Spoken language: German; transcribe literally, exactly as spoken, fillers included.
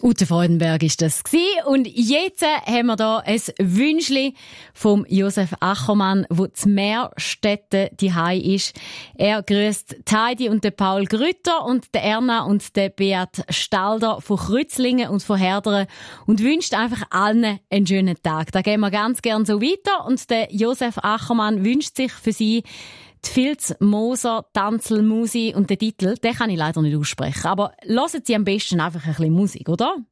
Ute Freudenberg ist das gsi. Und jetzt haben wir hier ein Wünschli vom Josef Achermann, wo zu Meerstetten daheim ist. Er grüßt Heidi und den Paul Grütter und den Erna und den Beat Stalder von Krützlingen und von Herderen und wünscht einfach allen einen schönen Tag. Da gehen wir ganz gern so weiter. Und der Josef Achermann wünscht sich für sie die Filz Moser Tanzelmusi und den Titel, den kann ich leider nicht aussprechen. Aber hören Sie am besten einfach ein bisschen Musik, oder?